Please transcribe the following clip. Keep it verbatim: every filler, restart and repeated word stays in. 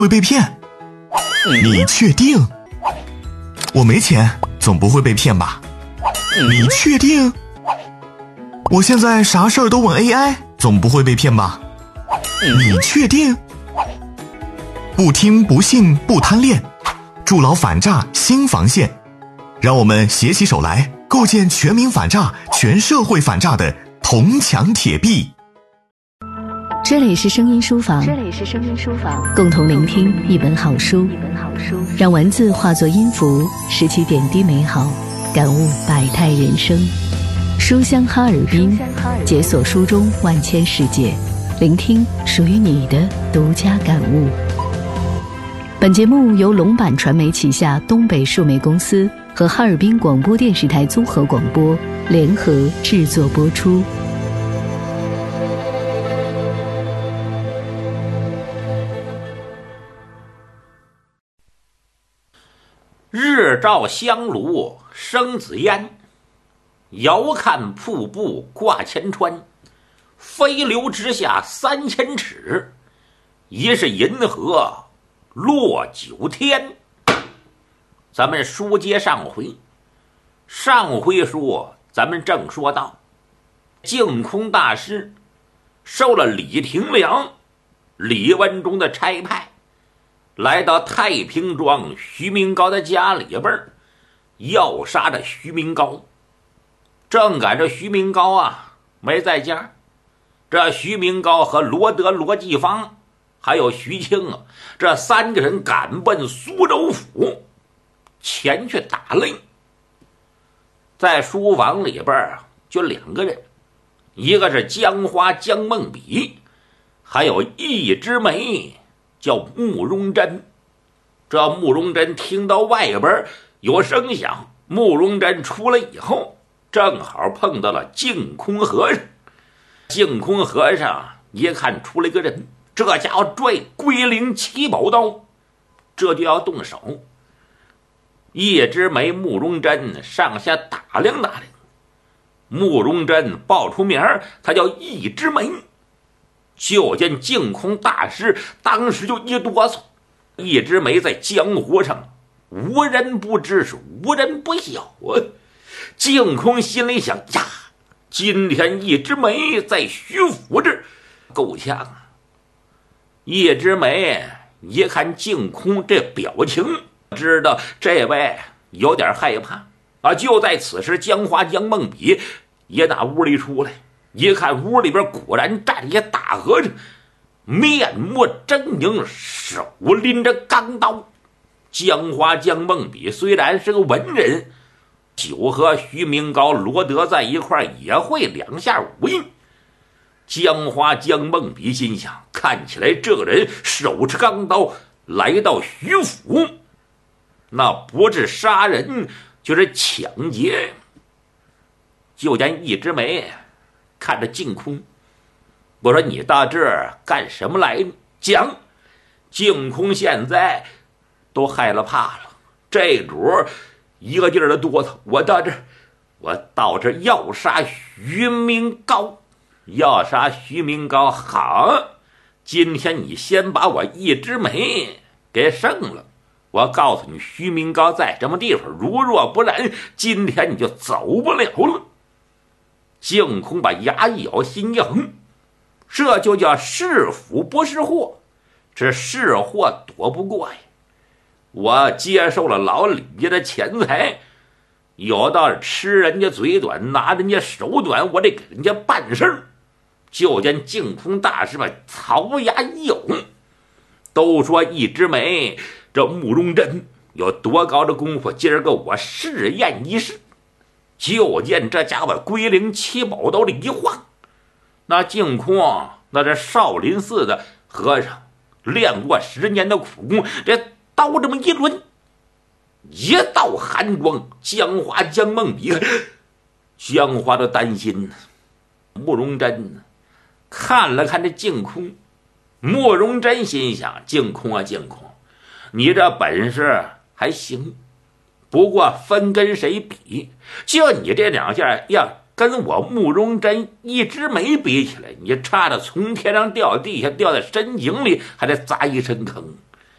会被骗？你确定？我没钱，总不会被骗吧？你确定？我现在啥事儿都问 A I， 总不会被骗吧？你确定？不听不信不贪恋，筑牢反诈新防线，让我们携起手来，构建全民反诈、全社会反诈的铜墙铁壁。 这里是声音书房， 这里是声音书房， 共同聆听一本好书， 一本好书， 让文字化作音符，拾起点滴美好，感悟百态人生。书香哈尔滨，解锁书中万千世界，聆听属于你的独家感悟。本节目由龙版传媒旗下东北数媒公司和哈尔滨广播电视台综合广播联合制作播出。 日照香炉生紫烟，遥看瀑布挂前川，飞流直下三千尺，疑是银河落九天。咱们书接上回，上回说咱们正说到，净空大师受了李廷良、李文忠的差派，来到太平庄徐明高的家里边，要杀这徐明高。正赶着徐明高啊没在家，这徐明高和罗德、罗继芳还有徐庆啊，这三个人赶奔苏州府前去打擂。在书房里边啊，就两个人，一个是江花江梦比，还有一枝梅叫慕容珍。这慕容珍听到外边有声响，慕容珍出来以后，正好碰到了净空和尚。净空和尚一看出来个人，这家伙拽龟灵七宝刀，这就要动手。一枝梅、慕容珍上下打量打量，慕容珍报出名儿，他叫一枝梅。就见净空大师当时就一哆嗦，一枝梅在江湖上无人不知，是无人不晓啊。净空心里想呀，今天一枝梅在徐府这够呛啊。一枝梅一看净空这表情，知道这位有点害怕啊。就在此时，江花江梦比也打屋里出来，一看屋里边果然站着大和尚，面目狰狞，手拎着钢刀。江花江梦比虽然是个文人，久和徐明高、罗德在一块也会两下武艺。江花江梦比心想，看起来这个人手持钢刀来到徐府，那不是杀人就是抢劫。就见一枝梅看着净空，我说你到这儿干什么来？讲。净空现在都害了怕了，这主一个劲儿的哆嗦，我到这儿我到这儿要杀徐明高，要杀徐明高。好，今天你先把我一枝梅给胜了，我告诉你徐明高在什么地方，如若不然今天你就走不了了。净空把牙一咬，心一横，这就叫是福不是祸，这是祸躲不过呀。我接受了老李家的钱财，有道吃人家嘴短，拿人家手短，我得给人家办事儿。就见净空大师把槽牙一咬，都说一枝梅这慕容珍有多高的功夫，今儿个我试验一试。就见这家伙龟灵七宝刀里一晃，那净空那这少林寺的和尚练过十年的苦功，这刀这么一抡，一道寒光，江花江梦比江花都担心呢。慕容珍看了看这净空，慕容珍心想，净空啊净空，你这本事还行，不过分跟谁比？就你这两下要跟我慕容珍一枝梅比起来，你差的从天上掉地下，掉在深井里还得砸一深坑。